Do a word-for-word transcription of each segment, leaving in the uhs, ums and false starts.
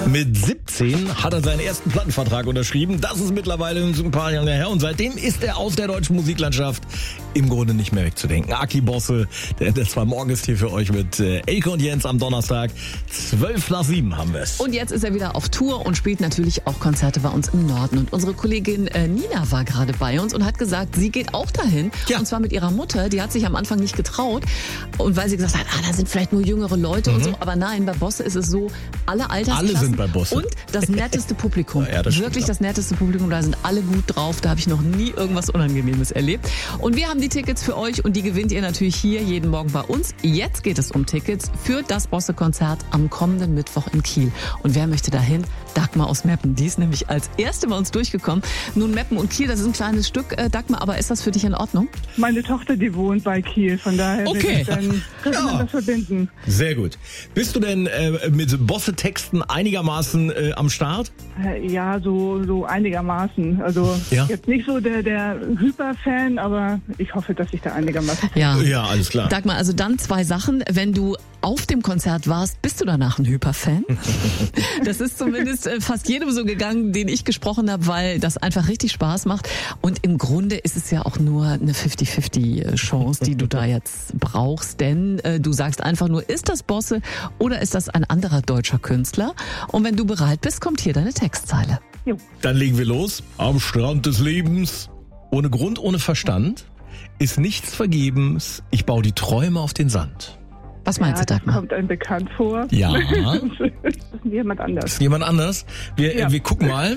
Mit siebzehn hat er seinen ersten Plattenvertrag unterschrieben. Das ist mittlerweile ein paar Jahre her. Und seitdem ist er aus der deutschen Musiklandschaft im Grunde nicht mehr wegzudenken. Aki Bosse, der, der zwei morgen ist hier für euch mit äh, Elke und Jens am Donnerstag. Zwölf nach sieben haben wir es. Und jetzt ist er wieder auf Tour und spielt natürlich auch Konzerte bei uns im Norden. Und unsere Kollegin äh, Nina war gerade bei uns und hat gesagt, sie geht auch dahin. Ja. Und zwar mit ihrer Mutter. Die hat sich am Anfang nicht getraut. Und weil sie gesagt hat, ah, da sind vielleicht nur jüngere Leute mhm. und so. Aber nein, bei Bosse ist es so, alle Altersklassen. Alle sind bei Bosse. Und das netteste Publikum. Ja, das Wirklich stimmt. das netteste Publikum. Da sind alle gut drauf. Da habe ich noch nie irgendwas Unangenehmes erlebt. Und wir haben die Tickets für euch und die gewinnt ihr natürlich hier jeden Morgen bei uns. Jetzt geht es um Tickets für das Bosse-Konzert am kommenden Mittwoch in Kiel. Und wer möchte dahin? Dagmar aus Meppen. Die ist nämlich als erste bei uns durchgekommen. Nun, Meppen und Kiel, das ist ein kleines Stück. Äh, Dagmar, aber ist das für dich in Ordnung? Meine Tochter, die wohnt bei Kiel, von daher Okay. dann könnte man Ja. das verbinden. Sehr gut. Bist du denn äh, mit Bosse-Texten einigermaßen äh, am Start? Äh, Ja, so, so einigermaßen. Also Ja. jetzt nicht so der, der Hyper-Fan, aber ich hoffe, dass ich da einigermaßen... Ja. Ja, alles klar. Dagmar, also dann zwei Sachen. Wenn du auf dem Konzert warst, bist du danach ein Hyperfan? Das ist zumindest äh, fast jedem so gegangen, den ich gesprochen habe, weil das einfach richtig Spaß macht. Und im Grunde ist es ja auch nur eine fünfzig fünfzig Chance, die du da jetzt brauchst. Denn äh, du sagst einfach nur, ist das Bosse oder ist das ein anderer deutscher Künstler? Und wenn du bereit bist, kommt hier deine Textzeile. Jo. Dann legen wir los. Am Strand des Lebens. Ohne Grund, ohne Verstand ist nichts vergebens. Ich baue die Träume auf den Sand. Was meinst Ja, du, das Dagmar? kommt einem bekannt vor. Ja. Das ist jemand anders. Jemand anders? Wir, Ja. äh, wir gucken mal.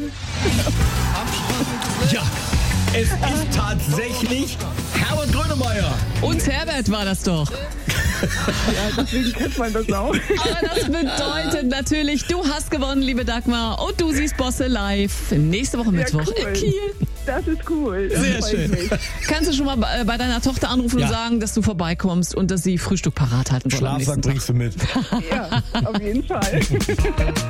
Ja, es ist tatsächlich Herbert Grönemeyer. Und Herbert war das doch. Ja, deswegen kennt man das auch. Aber das bedeutet natürlich, du hast gewonnen, liebe Dagmar. Und du siehst Bosse live nächste Woche Mittwoch cool. in Kiel. Das ist cool. Das Sehr freut schön. mich. Kannst du schon mal bei bei deiner Tochter anrufen Ja. und sagen, dass du vorbeikommst und dass sie Frühstück parat halten soll am Schlafsack nächsten Tag? bringst du mit. Ja, auf jeden Fall.